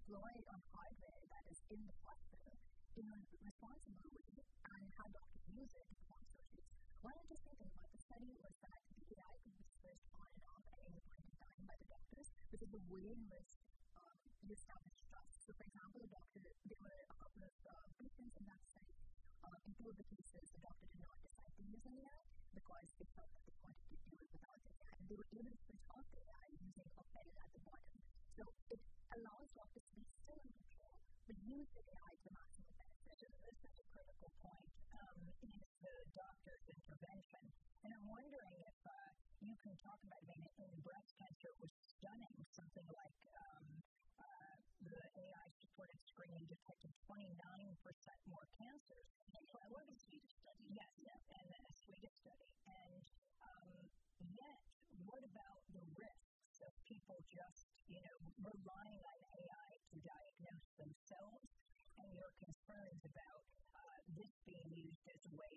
deploy it on hardware that is in the hospital in a responsible way and how doctors use it to perform surgeries. One interesting thing about the study was that the AI could be switched on and off at any point in time by the doctors, which is the way in which you establish trust. So, for example, there were a couple of patients in that study. In two of the cases, the doctor did not decide to use an AI because they felt that they wanted to do it without the AI. And they were able to switch off the AI using a pedal at the bottom. So it allows doctors to be still in control, but use the AI to maximum benefit. This is a critical point in the doctor's intervention. And I'm wondering if you can talk about, in breast cancer, it was stunning, something like the AI-supported screening detected 29% more cancers. What a Swedish study. Yes, and a Swedish study. And yet, what about the risks of people just, relying on AI to diagnose themselves, and your concerns about this being used as a way